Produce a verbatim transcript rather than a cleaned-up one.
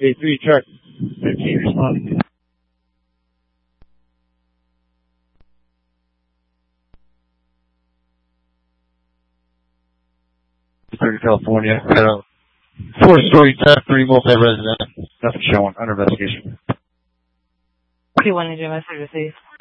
eight three, check. fifteen, responding. thirty, California. Four-story theft, three multi-resident. Nothing showing. Under investigation. two one, did you message received?